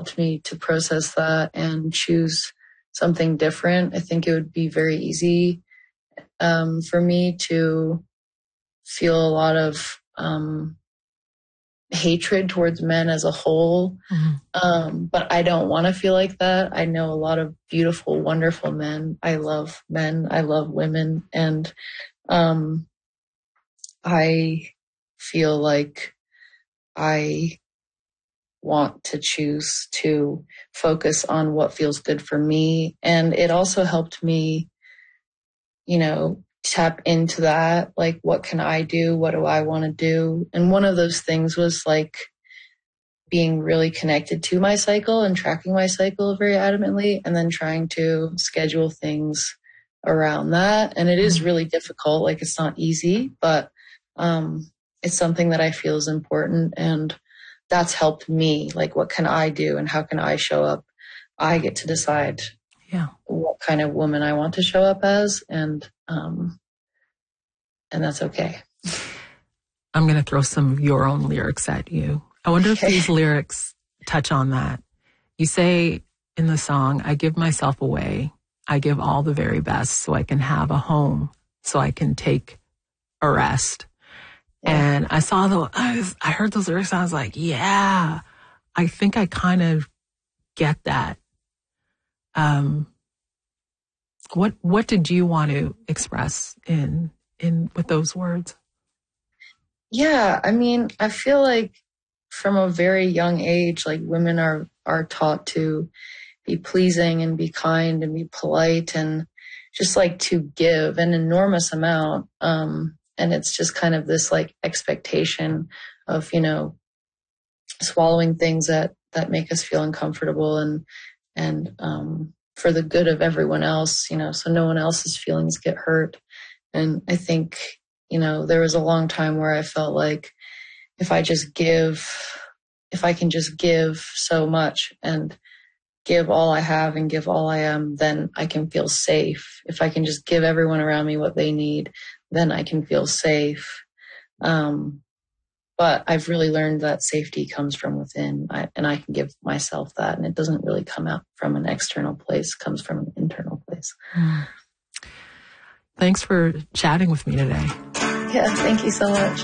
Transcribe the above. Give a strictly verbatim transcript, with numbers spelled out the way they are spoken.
helped me to process that and choose something different. I think it would be very easy um, for me to feel a lot of um, hatred towards men as a whole. Mm-hmm. Um, but I don't want to feel like that. I know a lot of beautiful, wonderful men. I love men. I love women. And um, I feel like I want to choose to focus on what feels good for me. And it also helped me, you know, tap into that. Like, what can I do? What do I want to do? And one of those things was like being really connected to my cycle and tracking my cycle very adamantly, and then trying to schedule things around that. And it is really difficult. Like, it's not easy, but um, it's something that I feel is important. And that's helped me. Like, what can I do and how can I show up? I get to decide yeah. what kind of woman I want to show up as. And, um, and that's okay. I'm going to throw some of your own lyrics at you. I wonder okay. if these lyrics touch on that. You say in the song, I give myself away. I give all the very best so I can have a home, so I can take a rest. Yeah. And I saw the, I, was, I heard those lyrics and I was like, yeah, I think I kind of get that. Um, what, what did you want to express in, in, with those words? Yeah. I mean, I feel like from a very young age, like women are, are taught to be pleasing and be kind and be polite and just like to give an enormous amount. Um, and it's just kind of this like expectation of, you know, swallowing things that, that make us feel uncomfortable and, and, um, for the good of everyone else, you know, so no one else's feelings get hurt. And I think, you know, there was a long time where I felt like if I just give, if I can just give so much and give all I have and give all I am, then I can feel safe. If I can just give everyone around me what they need, then I can feel safe. Um, but I've really learned that safety comes from within, I, and I can give myself that. And it doesn't really come out from an external place, it comes from an internal place. Thanks for chatting with me today. Yeah, thank you so much.